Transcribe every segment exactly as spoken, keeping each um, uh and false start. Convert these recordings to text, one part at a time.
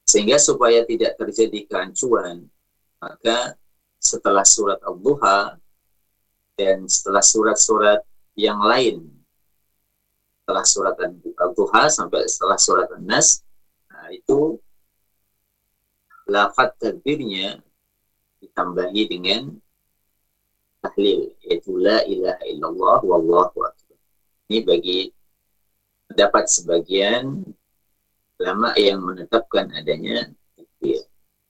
Sehingga supaya tidak terjadi kerancuan, maka setelah surat Al-Duha dan setelah surat-surat yang lain, setelah surat Al-Duha sampai setelah surat An-Nas, nah itu lafaz takbirnya ditambahi dengan tahlil, yaitu la ilaha illallah wallahu akbar. Ini bagi pendapat sebagian ulama yang menetapkan adanya takbir.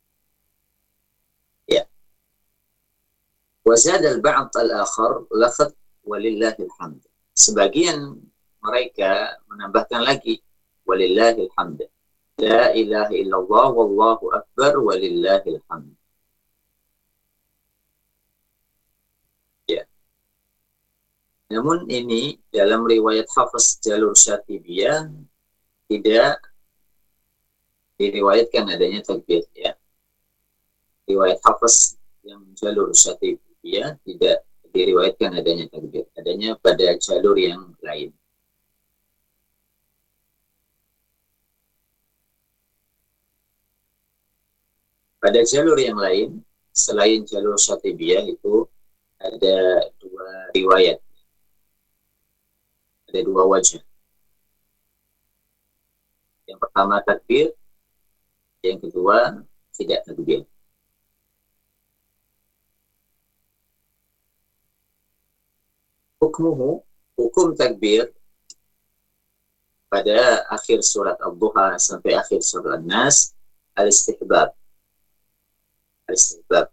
Ya. Wa zada al-ba'd al-akhar lafaz walillahil hamd. Sebagian mereka menambahkan lagi walillahil hamd. La ilaha illallah wallahu akbar walillahil hamd. Ya. Namun ini dalam riwayat Hafiz Jalur Syatibiyah tidak diriwayatkan adanya takbir, ya. Riwayat Hafiz yang Jalur Syatibiyah tidak diriwayatkan adanya takbir, adanya pada jalur yang lain. Pada jalur yang lain selain jalur Syatibiyah itu ada dua riwayat, ada dua wajah. Yang pertama takbir, yang kedua tidak takbir. Hukmuhu, hukum takbir pada akhir surat Al-Duha sampai akhir surat An-Nas al-istihbab. Al-istihbab.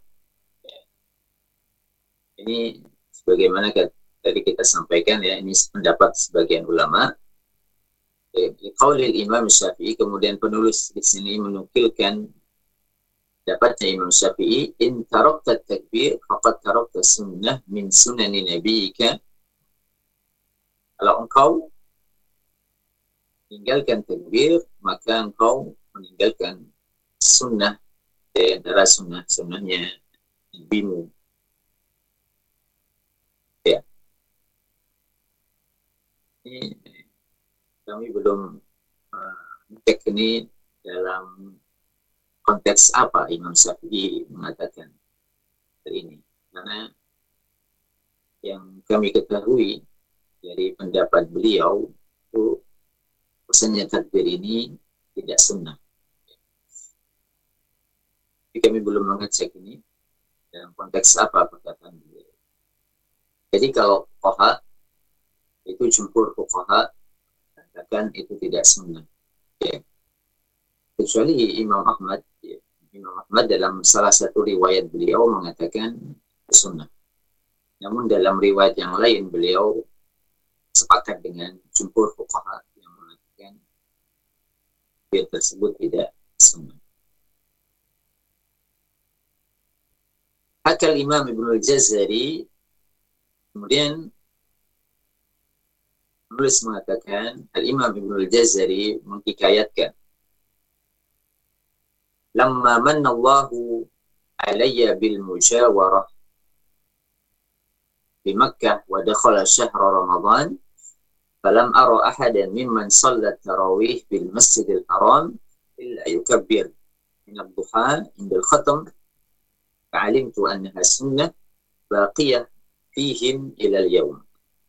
Ini sebagaimana tadi kita sampaikan, ya, ini pendapat sebagian ulama. Qaulil Imam Syafi'i, kemudian penulis di sini menukilkan dapatnya Imam Syafi'i, in tarakta takbir faqad tarakta sunnah min sunani nabiyika. Kalau engkau meninggalkan takbir, maka engkau meninggalkan sunnah di antara sunnah-sunnahnya nabimu. Ya. Ini kami belum uh, ini dalam konteks apa Imam Syafi'i mengatakan hal ini, karena yang kami ketahui dari pendapat beliau itu pesannya takbir ini tidak sunnah. Jadi kami belum mengecek ini dalam konteks apa perkataan beliau. Jadi kalau fuqaha itu jumhur fuqaha katakan itu tidak sunnah, ya. Kecuali Imam Ahmad, ya. Imam Ahmad dalam salah satu riwayat beliau mengatakan sunnah. Namun dalam riwayat yang lain beliau sepakat dengan jumhur fuqaha yang mengatakan takbir tersebut tidak sunnah. Hakal Imam Ibnu Al-Jazari, kemudian penulis mengatakan, Al-Imam Ibnu Al-Jazari menghikayatkan, lamma manna Allahu alayya bil mujawarah di Makkah wa dakhala syahra Ramadan falam ara ahadan mimman sallat tarawih bil Masjidil Haram illa yukabbir min ad-duha inda al-khatam fa'alimtu annaha sunnah baqiyah fihim ila al-yawm.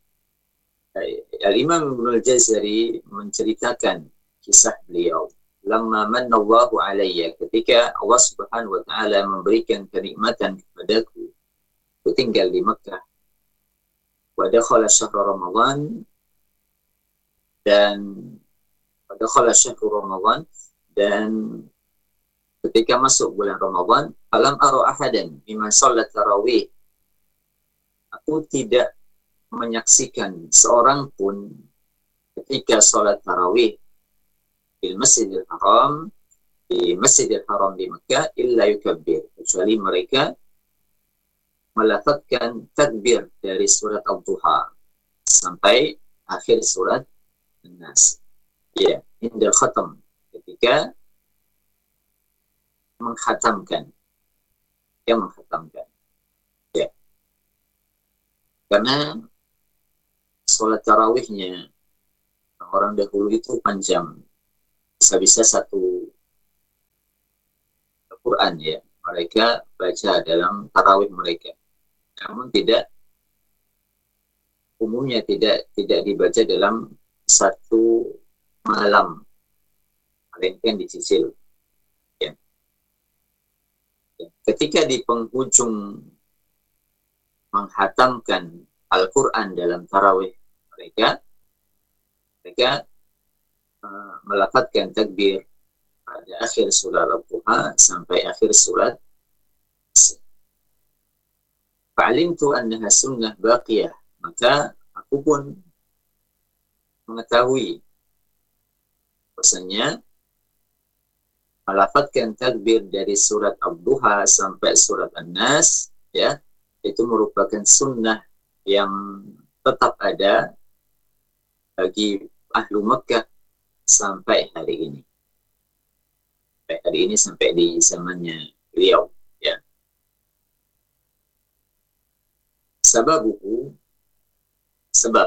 Al-Imam Ibnu Al-Jazari menceritakan kisah beliau, lamma manna Allahu alayya, ketika Allah Subhanahu wa taala memberikan kenikmatan kepadaku, aku tinggal di Makkah, wa dakhala syahr Ramadan, dan wa dakhala syahr Ramadan, dan ketika masuk bulan Ramadan, falam ara ahadan mimman sallat tarawih, aku tidak menyaksikan seorang pun ketika salat tarawih di Masjidil Haram, di Masjidil Haram di Makkah, illa yukabbir, kecuali mereka melafazkan takbir dari surat Al-Duha sampai akhir surat An-Nas. Ya, indal khatam, ketika menghatamkan, yang menghatamkan. Ya. Karena sholat tarawihnya orang dahulu itu panjang, bisa-bisa satu Al-Quran ya, mereka baca dalam tarawih mereka, namun tidak umumnya tidak tidak dibaca dalam satu malam, melainkan dicicil. Ya. Ketika di penghujung menghatamkan Al-Quran dalam tarawih mereka, mereka uh, melafadzkan takbir pada akhir surat Al-Duha sampai akhir surat. Fa'alimtu annaha sunnah baqiyah, maka aku pun mengetahui bahwasanya melafadzkan takbir dari surat Al-Duha sampai surat An-Nas ya, itu merupakan sunnah yang tetap ada bagi ahlu Mekah sampai hari ini. Sampai hari ini, sampai di zamannya beliau ya. Sababuhu, sebab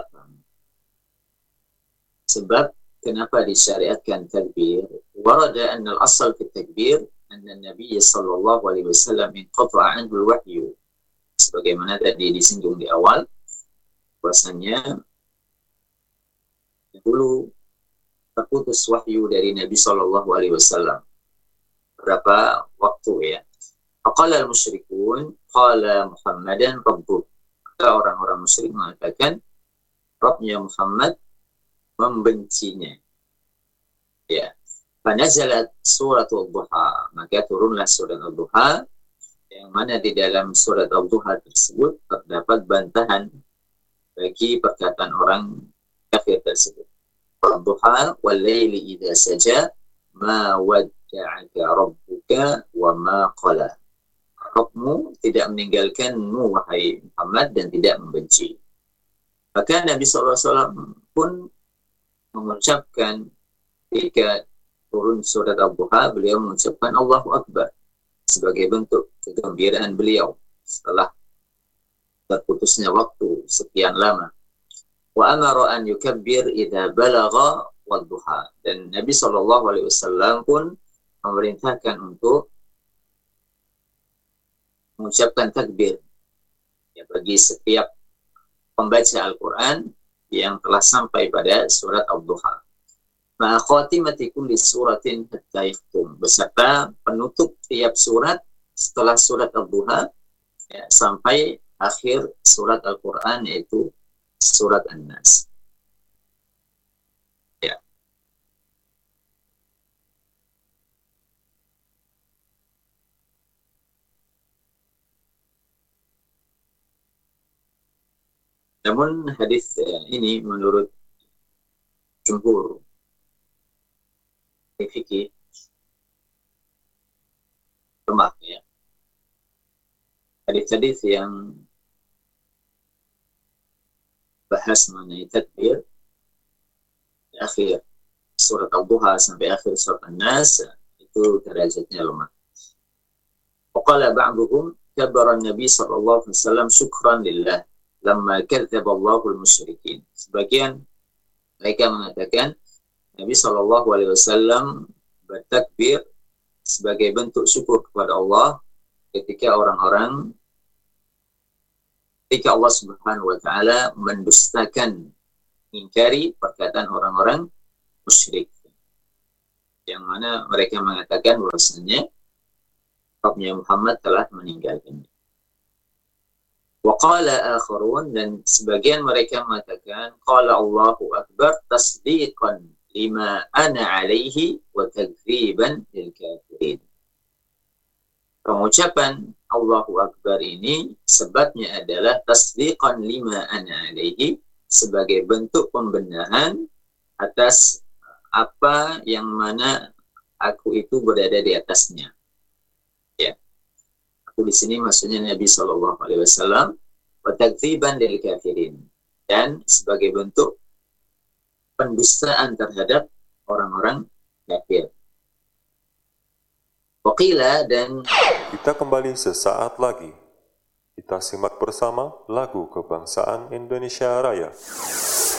sebab kenapa disyariatkan takbir? Warada anna al-asal fi takbir anna Nabi sallallahu alaihi wasallam inqata'a anhu al-wahyu. Sebagaimana tadi disinggung di awal, bahwasanya dulu terputus wahyu dari Nabi sallallahu alaihi wasallam berapa waktu ya. Faqala al-musyrikun qala Muhammadan rabbuh. Maka orang-orang musyrik mengatakan Rabbnya Muhammad membencinya. Ya. Fanazalat surat Al-Duha, maka turunlah surat Al-Duha, yang mana di dalam surat Al-Duha tersebut terdapat bantahan bagi perkataan orang kafir tersebut. Al-Duha wal laili idza saja ma wadda'aka rabbuka wa ma qala. Rabbmu tidak meninggalkanmu wahai Muhammad dan tidak membenci. Maka Nabi sallallahu alaihi wasallam pun mengucapkan ketika turun surat Al-Duha, beliau mengucapkan Allahu Akbar sebagai bentuk kegembiraan beliau setelah terputusnya waktu sekian lama. Wa amara an yukabbir idza balagha wad-duha, dan Nabi sallallahu alaihi wasallam pun memerintahkan untuk mengucapkan takbir ya bagi setiap pembaca Al-Quran yang telah sampai pada surat Al-Duha. Ma'a khatimati kulli suratin hatta yakhtum, beserta penutup tiap surat setelah surat Al-Duha ya, sampai akhir surat Al-Quran, yaitu surat An-Nas. Ya. Namun hadis ya, ini menurut jumhur fikih lemah ya. Hadis-hadis yang bahas mengenai takbir di akhir surat Al-Duha sampai akhir surat An-Nas itu derajatnya lemah. Waqala ba'duhum kabbara Nabi sallallahu alaihi wasallam syukran lillah lamma kadzdzaba Allahul musyrikin. Sebagian mereka mengatakan Nabi sallallahu alaihi wasallam bertakbir sebagai bentuk syukur kepada Allah ketika orang-orang ketika Allah Subhanahu wa taala mendustakan, mengingkari perkataan orang-orang musyrik, yang mana mereka mengatakan bahwasanya Rabbnya Muhammad telah meninggalkannya. Wa qala akharun, dan sebagian mereka mengatakan qala Allahu akbar tasdiqan lima ana alaihi wa takdziban lil kafirin. Pengucapan Allahu Akbar ini sebabnya adalah tasdiqan lima ana alaihi, sebagai bentuk pembenaran atas apa yang mana aku itu berada di atasnya. Ya. Aku di sini maksudnya Nabi sallallahu alaihi wasallam, wa takdziban lil kafirin, dan sebagai bentuk pendustaan terhadap orang-orang kafir. Waqila, dan kita kembali sesaat lagi. Kita simak bersama lagu kebangsaan Indonesia Raya.